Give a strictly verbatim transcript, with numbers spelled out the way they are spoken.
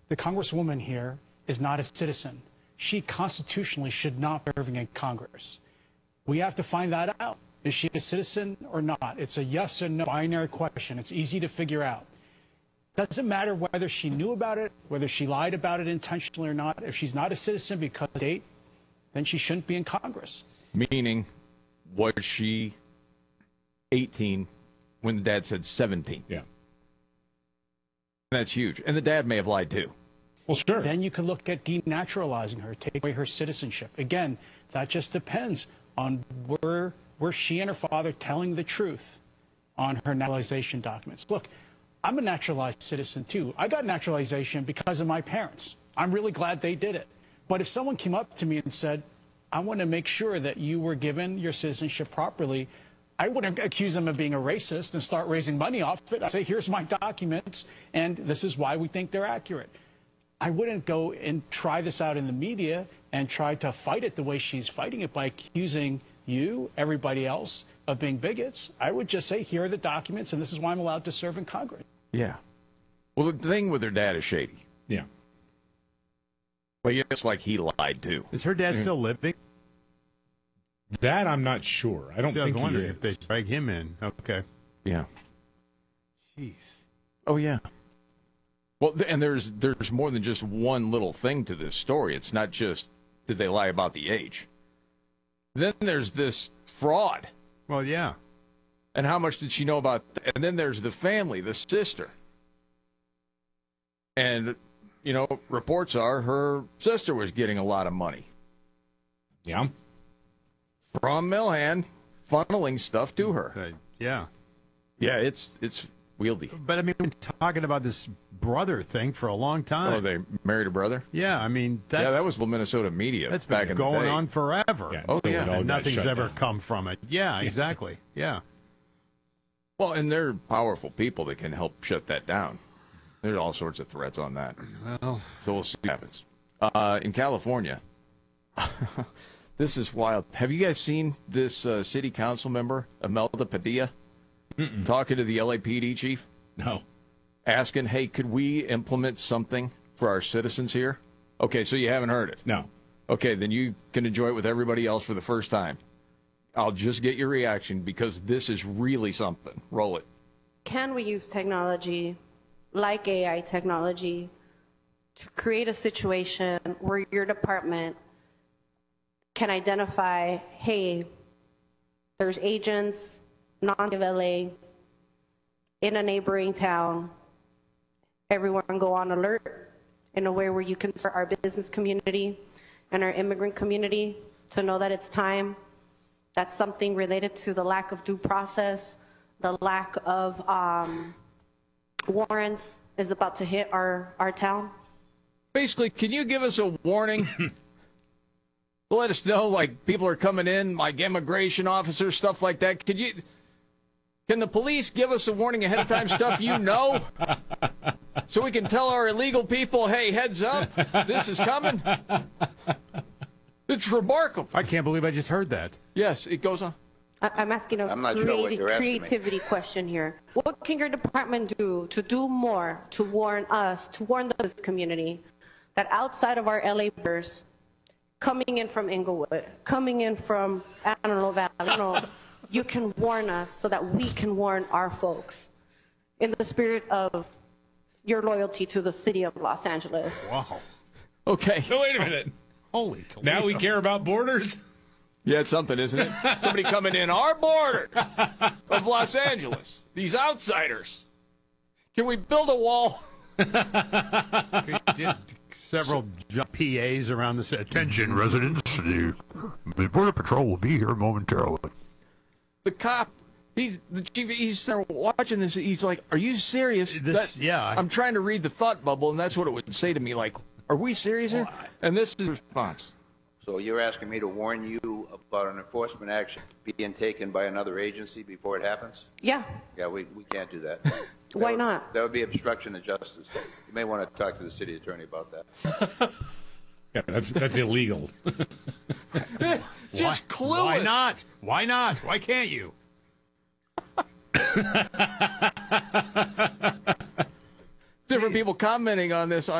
The Congresswoman here is not a citizen. She constitutionally should not be serving in Congress. We have to find that out. Is she a citizen or not? It's a yes or no binary question. It's easy to figure out. Doesn't matter whether she knew about it, whether she lied about it intentionally or not. If she's not a citizen because of date, then she shouldn't be in Congress. Meaning, was she eighteen when the dad said seventeen? Yeah. That's huge. And the dad may have lied too. Well, sure. Then you could look at denaturalizing her, take away her citizenship. Again, that just depends on where, where she and her father telling the truth on her naturalization documents. Look, I'm a naturalized citizen too. I got naturalization because of my parents. I'm really glad they did it. But if someone came up to me and said, I want to make sure that you were given your citizenship properly, I wouldn't accuse them of being a racist and start raising money off of it. I'd say, here's my documents, and this is why we think they're accurate. I wouldn't go and try this out in the media and try to fight it the way she's fighting it by accusing you, everybody else, of being bigots. I would just say, here are the documents, and this is why I'm allowed to serve in Congress. Yeah. Well, the thing with her dad is shady. Yeah. But it's like he lied too. Is her dad still living? That I'm not sure. I don't See, I was think he wondering is. if they drag him in. Okay. Yeah. Jeez. Oh, yeah. Well, th- and there's there's more than just one little thing to this story. It's not just did they lie about the age. Then there's this fraud. Well, yeah. And how much did she know about? Th- and then there's the family, the sister. And, you know, reports are her sister was getting a lot of money Yeah. from Milhan, funneling stuff to her. Uh, yeah. Yeah, it's it's wieldy. But, I mean, we've been talking about this brother thing for a long time. Oh, they married a brother? Yeah, I mean, that's, yeah, that was the Minnesota media that's back been in going the day. on forever. Yeah, Oh, until yeah. it all And got nothing's shut ever down. come from it. Yeah, exactly. Yeah. Well, and they're powerful people that can help shut that down. There's all sorts of threats on that. Well, So we'll see what happens. Uh, in California, this is wild. Have you guys seen this uh, city council member, Imelda Padilla, Mm-mm. talking to the L A P D chief? No. Asking, hey, could we implement something for our citizens here? Okay, so you haven't heard it. No. Okay, then you can enjoy it with everybody else for the first time. I'll just get your reaction because this is really something. Roll it. Can we use technology like A I technology to create a situation where your department can identify, hey, there's agents, non of L A, in a neighboring town, everyone go on alert in a way where you can serve our business community and our immigrant community to know that it's time. That's something related to the lack of due process, the lack of um, warrants is about to hit our, our town. Basically, can you give us a warning? Let us know, like, people are coming in, like immigration officers, stuff like that. Could you, can the police give us a warning ahead of time, stuff you know? So we can tell our illegal people, hey, heads up, this is coming? It's remarkable. I can't believe I just heard that. Yes, it goes on. I- I'm asking a I'm not sure what creati- you're asking me. creativity question here. What can your department do to do more to warn us, to warn the community that outside of our L A borders, coming in from Inglewood, coming in from Antelope Valley, you know, you can warn us so that we can warn our folks in the spirit of your loyalty to the city of Los Angeles. Wow. Okay. No, wait a minute. Holy Toledo. Now we care about borders? Yeah, it's something, isn't it? Somebody coming in our border of Los Angeles. These outsiders. Can we build a wall? Several ju- P As around the city. Attention, residents. The, the Border Patrol will be here momentarily. The cop, he's the chief. He's there watching this. He's like, "Are you serious?" This- That- yeah, I- I'm trying to read the thought bubble, and that's what it would say to me. Like, "Are we serious here?" And this is the response. So you're asking me to warn you about an enforcement action being taken by another agency before it happens? Yeah, Yeah, we, we can't do that. Why That would- not? That would be obstruction of justice. You may want to talk to the city attorney about that. Yeah, that's that's illegal. Just clueless. Why not? Why not? Why can't you? Different people commenting on this